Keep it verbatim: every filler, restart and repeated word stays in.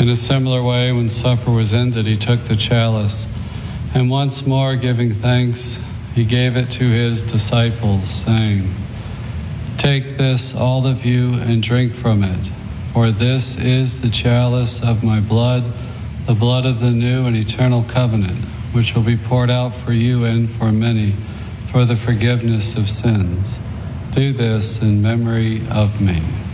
In a similar way, when supper was ended, he took the chalice, and once more giving thanks, he gave it to his disciples, saying, "Take this, all of you, and drink from it, for this is the chalice of my blood, the blood of the new and eternal covenant, which will be poured out for you and for many for the forgiveness of sins. Do this in memory of me."